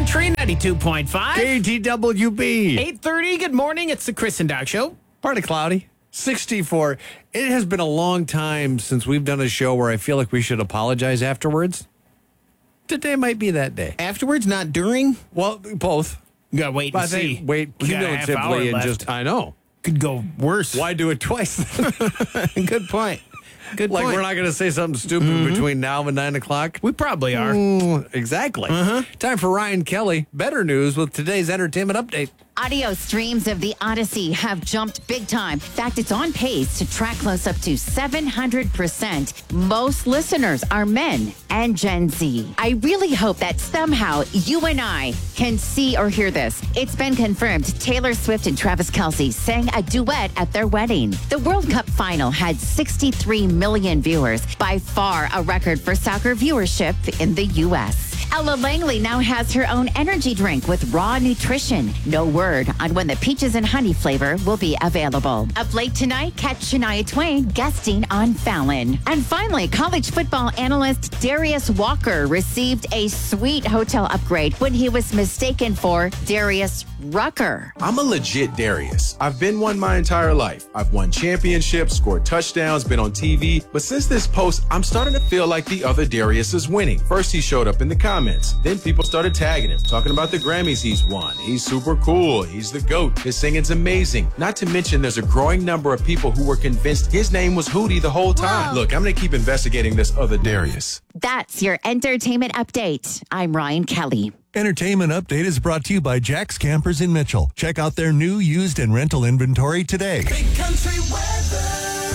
Country 92.5. KTWB. 8:30. Good morning. It's the Chris and Doc Show. Partly cloudy. 64. It has been a long time since we've done a show where I feel like we should apologize afterwards. Today might be that day. Afterwards, not during. Well, both. You gotta wait But I and think see. wait We got a half hour cumulatively and left. just, I know. Could go worse. Why do it twice? Good point. Good Like point. we're not going to say something stupid between now and 9 o'clock? We probably are. Exactly. Time for Ryan Kelly. Better news with today's entertainment update. Audio streams of The Odyssey have jumped big time. In fact, it's on pace to track close up to 700%. Most listeners are men and Gen Z. I really hope that somehow you and I can see or hear this. It's been confirmed Taylor Swift and Travis Kelce sang a duet at their wedding. The World Cup final had 63 million viewers, by far a record for soccer viewership in the U.S. Ella Langley now has her own energy drink with raw nutrition. No word on when the peaches and honey flavor will be available. Up late tonight, catch Shania Twain guesting on Fallon. And finally, college football analyst Darius Walker received a sweet hotel upgrade when he was mistaken for Darius Rucker. I'm a legit Darius. I've been one my entire life. I've won championships, scored touchdowns, been on TV. But since this post, I'm starting to feel like the other Darius is winning. First, he showed up in the comments. Then people started tagging him, talking about the Grammys he's won. He's super cool. He's the GOAT. His singing's amazing. Not to mention there's a growing number of people who were convinced his name was Hootie the whole time. Whoa. Look, I'm going to keep investigating this other Darius. That's your entertainment update. I'm Ryan Kelly. Entertainment Update is brought to you by Jack's Campers in Mitchell. Check out their new, used, and rental inventory today. Big country weather.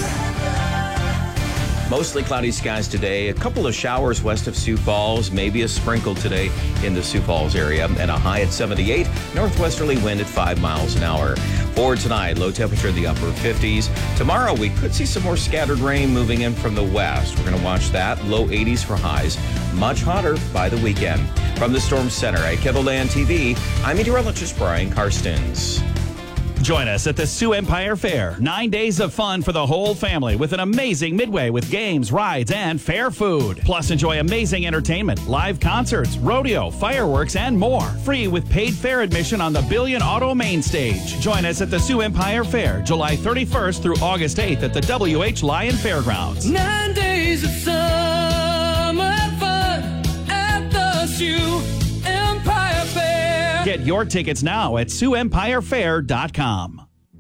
Mostly cloudy skies today. A couple of showers west of Sioux Falls. Maybe a sprinkle today in the Sioux Falls area. And a high at 78. Northwesterly wind at 5 miles an hour. For tonight, low temperature in the upper 50s. Tomorrow, we could see some more scattered rain moving in from the west. We're going to watch that. Low 80s for highs. Much hotter by the weekend. From the Storm Center at KEVOLAND TV, I'm meteorologist Brian Karstens. Join us at the Sioux Empire Fair. 9 days of fun for the whole family with an amazing midway with games, rides, and fair food. Plus, enjoy amazing entertainment, live concerts, rodeo, fireworks, and more. Free with paid fair admission on the Billion Auto Main Stage. Join us at the Sioux Empire Fair, July 31st through August 8th at the WH Lyon Fairgrounds. 9 days of summer fun at the Sioux Empire Fair. Get your tickets now at SiouxEmpireFair.com.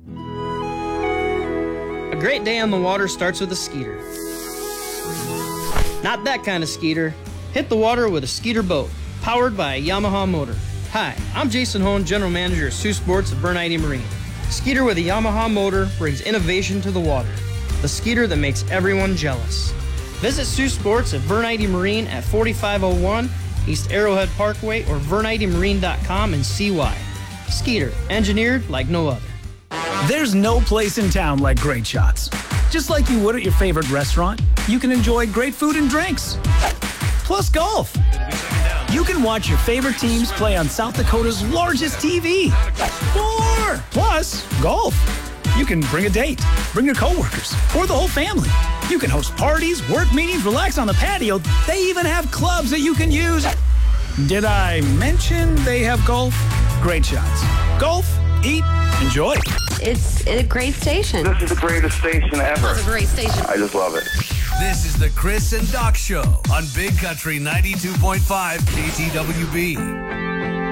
A great day on the water starts with a skeeter. Not that kind of skeeter. Hit the water with a skeeter boat, powered by a Yamaha motor. Hi, I'm Jason Hone, General Manager of Sioux Sports at Bernite Marine. Skeeter with a Yamaha motor brings innovation to the water. The skeeter that makes everyone jealous. Visit Sioux Sports at Bernite Marine at 4501 East Arrowhead Parkway or VerniteMarine.com and see why. Skeeter, engineered like no other. There's no place in town like Great Shots. Just like you would at your favorite restaurant, you can enjoy great food and drinks. Plus golf. You can watch your favorite teams play on South Dakota's largest TV. More! Plus, golf. You can bring a date, bring your coworkers, or the whole family. You can host parties, work meetings, relax on the patio. They even have clubs that you can use. Did I mention they have golf? Great Shots. Golf, eat, enjoy. It's a great station. This is the greatest station ever. It's a great station. I just love it. This is the Chris and Doc Show on Big Country 92.5 KTWB.